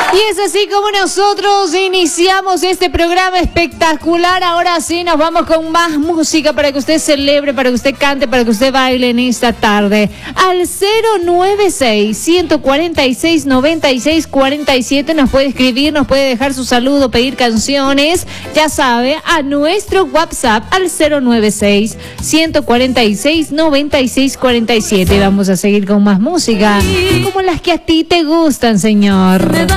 Y es así como nosotros iniciamos este programa espectacular. Ahora sí, nos vamos con más música para que usted celebre, para que usted cante, para que usted baile en esta tarde. Al 096-146-9647 nos puede escribir, nos puede dejar su saludo, pedir canciones. Ya sabe, a nuestro WhatsApp al 096-146-9647. Vamos a seguir con más música, como las que a ti te gustan, señor.